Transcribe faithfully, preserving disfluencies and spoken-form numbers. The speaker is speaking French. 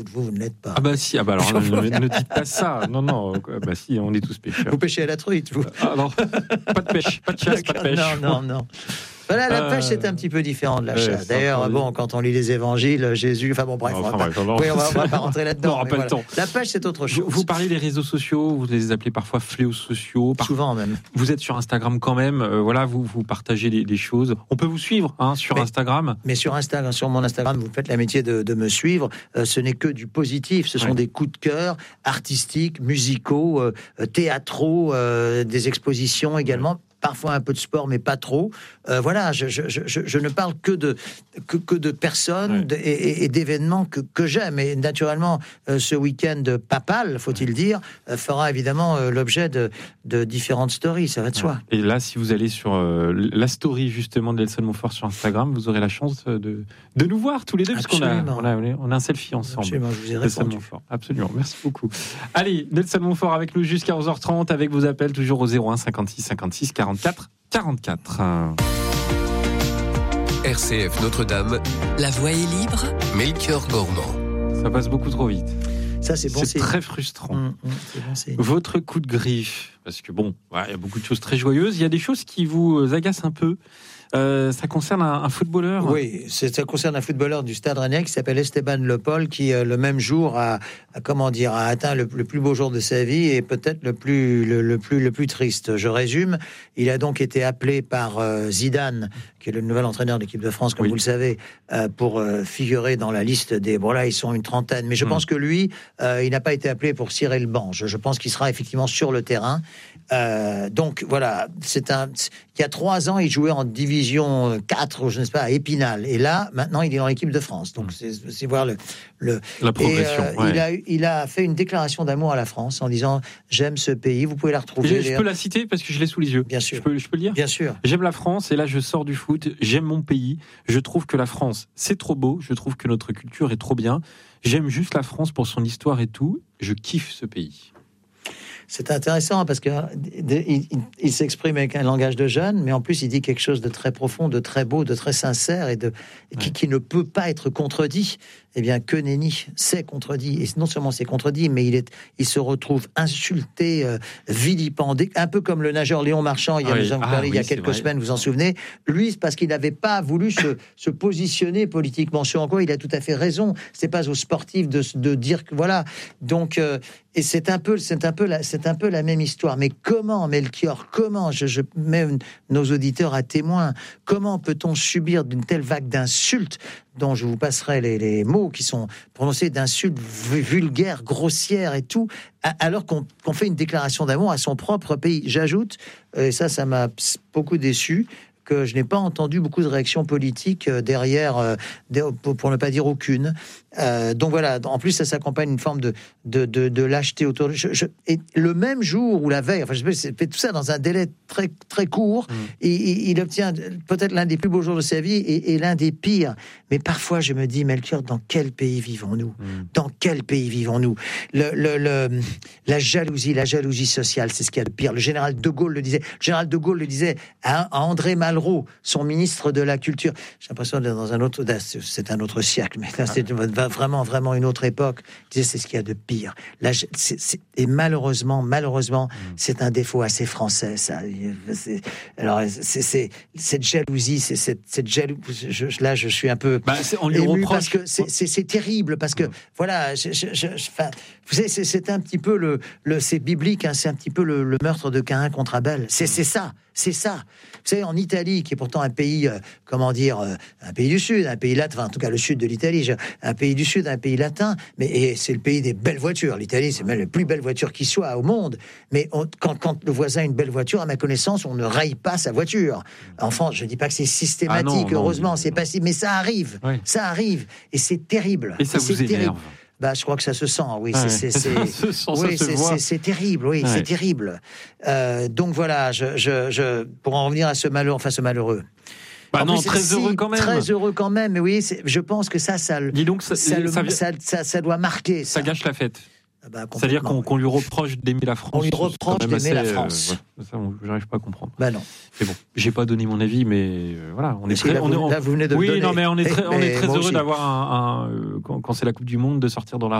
Vous, vous ne l'êtes pas. Ah bah si, ah bah alors ne, ne dites pas ça. Non, non, bah si, on est tous pêcheurs. Vous pêchez à la truite, vous. Ah non, pas de pêche, pas de chasse, pas de pêche. Non, non, non. Voilà, la pêche, c'est un petit peu différent de la chasse. Euh, D'ailleurs, bon, quand on lit les évangiles, Jésus... Enfin bon, bref, enfin, on va pas, oui, on va, on va pas rentrer là-dedans. Non, pas voilà. le temps. La pêche, c'est autre chose. Vous, vous parlez des réseaux sociaux, vous les appelez parfois fléaux sociaux. Par... Souvent même. Vous êtes sur Instagram quand même, euh, voilà, vous, vous partagez des, des choses. On peut vous suivre hein, sur mais, Instagram. Mais sur Instagram, sur mon Instagram, vous faites l'amitié de, de me suivre. Euh, ce n'est que du positif. Ce sont ouais. des coups de cœur artistiques, musicaux, euh, théâtraux, euh, des expositions également. Ouais. Parfois un peu de sport, mais pas trop. Euh, voilà, je, je, je, je ne parle que de, que, que de personnes ouais. de, et, et d'événements que, que j'aime. Et naturellement, euh, ce week-end papal, faut-il dire, euh, fera évidemment euh, l'objet de, de différentes stories, ça va de soi. Et là, si vous allez sur euh, la story justement de Nelson Montfort sur Instagram, vous aurez la chance de, de nous voir tous les deux, parce qu'on a, on a, on a un selfie ensemble. Absolument, je vous ai répondu. Absolument, merci beaucoup. Allez, Nelson Montfort avec nous jusqu'à onze heures trente, avec vos appels toujours au zéro un cinquante-six cinquante-six quarante-quatre quarante-quatre. R C F Notre-Dame. La voix est libre. Melchior Gormand. Ça passe beaucoup trop vite. Ça, c'est bon. C'est signe. très frustrant. Mmh, mmh, c'est bon signe. Votre coup de griffe, parce que bon, il ouais, y a beaucoup de choses très joyeuses. Il y a des choses qui vous agacent un peu. Euh, ça concerne un, un footballeur. Oui, c'est, ça concerne un footballeur du Stade Rennais qui s'appelle Esteban Le Pol, qui euh, le même jour a, a comment dire a atteint le, le plus beau jour de sa vie et peut-être le plus le, le plus le plus triste. Je résume. Il a donc été appelé par euh, Zidane, qui est le nouvel entraîneur de l'équipe de France, comme oui. vous le savez, euh, pour euh, figurer dans la liste des. Bon là, ils sont une trentaine, mais je mmh. pense que lui, euh, il n'a pas été appelé pour cirer le banc. Je, je pense qu'il sera effectivement sur le terrain. Euh, donc voilà, c'est un. Il y a trois ans, il jouait en division quatre, je ne sais pas, à Épinal. Et là, maintenant, il est dans l'équipe de France. Donc, c'est, c'est voir le, le... la progression. Et, euh, ouais. il, a, il a fait une déclaration d'amour à la France en disant « J'aime ce pays ». Vous pouvez la retrouver. Je, je peux la citer parce que je l'ai sous les yeux. Bien sûr. Je peux, je peux le dire ? Bien sûr. J'aime la France et là, je sors du foot. J'aime mon pays. Je trouve que la France, c'est trop beau. Je trouve que notre culture est trop bien. J'aime juste la France pour son histoire et tout. Je kiffe ce pays. C'est intéressant parce qu'il il, il s'exprime avec un langage de jeune, mais en plus il dit quelque chose de très profond, de très beau, de très sincère et, de, et qui, ouais. qui ne peut pas être contredit. Eh bien, que nenni, c'est contredit. Et non seulement c'est contredit, mais il, est, il se retrouve insulté, euh, vilipendé, un peu comme le nageur Léon Marchand, il y a, oui. ah, parlé, oui, il y a quelques semaines, vous vous en souvenez. Lui, c'est parce qu'il n'avait pas voulu se, se positionner politiquement. Sur en quoi il a tout à fait raison. C'est pas aux sportifs de, de dire que voilà. Donc, euh, et c'est un peu, c'est un peu, la, c'est un peu la même histoire. Mais comment, Melchior, comment, je, je mets nos auditeurs à témoin, comment peut-on subir d'une telle vague d'insultes dont je vous passerai les, les mots qui sont prononcés d'insultes vulgaires, grossières et tout, alors qu'on, qu'on fait une déclaration d'amour à son propre pays. J'ajoute, et ça, ça m'a beaucoup déçu, que je n'ai pas entendu beaucoup de réactions politiques derrière, pour ne pas dire aucune. Euh, donc voilà, en plus ça s'accompagne d'une forme de, de, de, de lâcheté autour de... Je, je, et le même jour ou la veille, enfin je sais, fait tout ça dans un délai très, très court, mmh. et, et il obtient peut-être l'un des plus beaux jours de sa vie et, et l'un des pires. Mais parfois je me dis, Melchior, dans quel pays vivons-nous ? mmh. Dans quel pays vivons-nous ? le, le, le, La jalousie, la jalousie sociale, c'est ce qu'il y a de pire. Le général de Gaulle le disait, le général de Gaulle le disait à, à André Malraux, son ministre de la Culture. J'ai l'impression d'être dans un autre... C'est un autre siècle, mais là c'est... Ah. vraiment, vraiment une autre époque. Je disais, c'est ce qu'il y a de pire. Là, c'est, c'est, et malheureusement, malheureusement, mmh. c'est un défaut assez français, ça. C'est, alors, c'est, c'est cette jalousie, c'est cette, cette jalousie. Je, là, je suis un peu bah, on lui ému reproche. Parce que c'est, c'est, c'est terrible, parce que, mmh. voilà, je, je, je, enfin, vous savez, c'est, c'est un petit peu le, le c'est biblique, hein, c'est un petit peu le, le meurtre de Caïn contre Abel. C'est, mmh. c'est ça. C'est ça. Vous savez, en Italie, qui est pourtant un pays, euh, comment dire, euh, un pays du Sud, un pays latin, enfin, en tout cas le Sud de l'Italie, un pays du Sud, un pays latin, mais et c'est le pays des belles voitures. L'Italie, c'est même la plus belle voiture qui soit au monde. Mais on, quand, quand le voisin a une belle voiture, à ma connaissance, on ne raye pas sa voiture. En France, je ne dis pas que c'est systématique, ah non, non, heureusement, non, c'est pas si, mais ça arrive. Oui. Ça arrive. Et c'est terrible. Et ça et vous c'est énerve. Terrible. Bah, je crois que ça se sent, oui, ah c'est, ouais. c'est, c'est, se sent, oui, ça c'est, se c'est, c'est terrible, oui, ouais. c'est terrible. Euh, donc voilà, je, je, je, pour en revenir à ce malheureux, enfin ce malheureux. Bah en non, plus, très si, heureux quand même. Très heureux quand même, mais oui, c'est, je pense que ça, ça, Dis donc, ça, ça, ça, ça, ça, ça doit marquer. Ça, ça gâche la fête. Ah bah, C'est-à-dire qu'on, complètement, qu'on lui reproche d'aimer la France. On lui c'est quand reproche même d'aimer assez, la France. Euh, ouais, ça, on- j'arrive pas à comprendre. Bah non. Mais bon, j'ai pas donné mon avis, mais euh, voilà, on est Si, très, là, on vous, est, on- là, vous venez de le oui, donner. non, mais on est très, on est Mais très moi heureux aussi. d'avoir un, un, euh, quand, quand c'est la Coupe du Monde, de sortir dans la